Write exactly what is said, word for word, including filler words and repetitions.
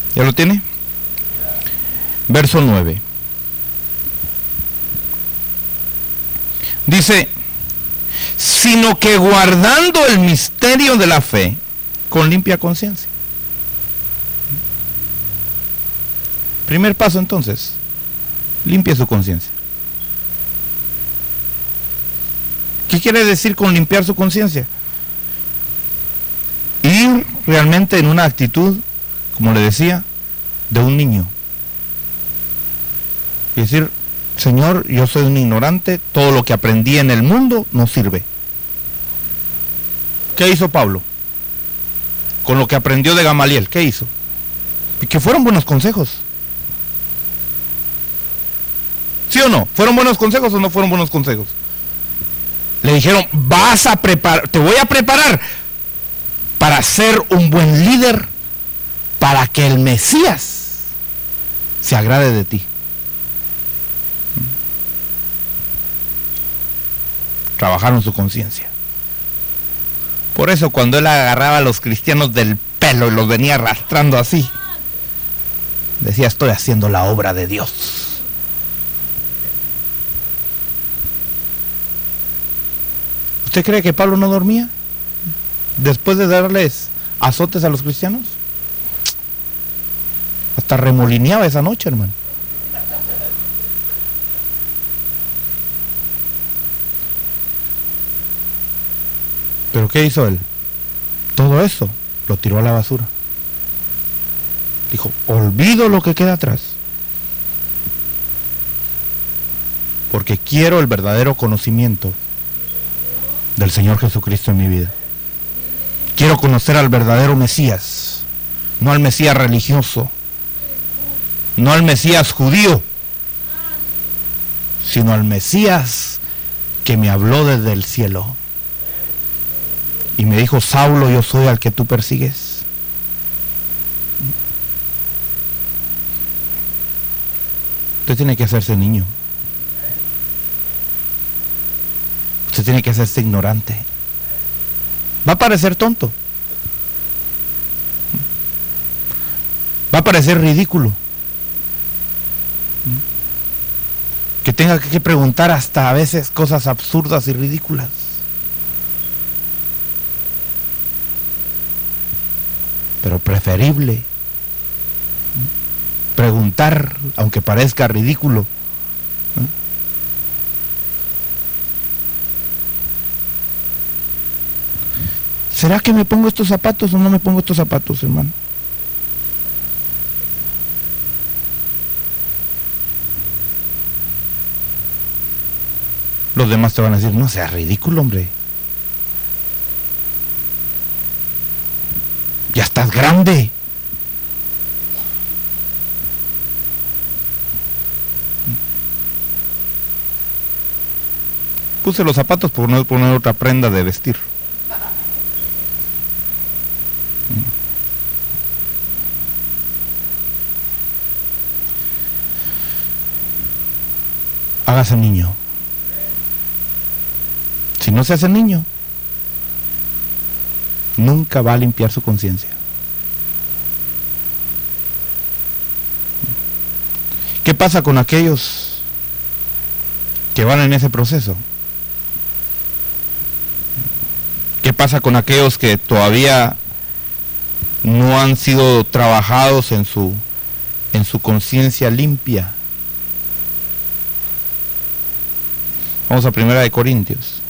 ¿Ya lo tiene? Verso nueve. Dice, sino que guardando el misterio de la fe con limpia conciencia. Primer paso entonces, limpie su conciencia. ¿Qué quiere decir con limpiar su conciencia? Ir realmente en una actitud, como le decía, de un niño. Y decir, Señor, yo soy un ignorante, todo lo que aprendí en el mundo no sirve. ¿Qué hizo Pablo? Con lo que aprendió de Gamaliel, ¿qué hizo? Y que fueron buenos consejos. ¿Sí o no? ¿Fueron buenos consejos o no fueron buenos consejos? Le dijeron, vas a preparar, te voy a preparar para ser un buen líder, para que el Mesías se agrade de ti. Trabajaron su conciencia. Por eso cuando él agarraba a los cristianos del pelo y los venía arrastrando así, decía, estoy haciendo la obra de Dios. ¿Usted cree que Pablo no dormía después de darles azotes a los cristianos? Hasta remolineaba esa noche, hermano. ¿Pero qué hizo él? Todo eso lo tiró a la basura. Dijo, olvido lo que queda atrás, porque quiero el verdadero conocimiento del Señor Jesucristo en mi vida. Quiero conocer al verdadero Mesías, no al Mesías religioso, no al Mesías judío, sino al Mesías que me habló desde el cielo y me dijo, Saulo, yo soy al que tú persigues. Usted tiene que hacerse niño. Usted tiene que hacerse ignorante. Va a parecer tonto. Va a parecer ridículo. Que tenga que preguntar hasta a veces cosas absurdas y ridículas. Pero preferible preguntar, aunque parezca ridículo. ¿Será que me pongo estos zapatos o no me pongo estos zapatos, hermano? Los demás te van a decir, no seas ridículo, hombre. Ya estás grande. Puse los zapatos por no poner otra prenda de vestir. Hágase niño. Si no se hace niño, nunca va a limpiar su conciencia. ¿Qué pasa con aquellos que van en ese proceso? ¿Qué pasa con aquellos que todavía no han sido trabajados en su en su conciencia limpia? Vamos a Primera de Corintios.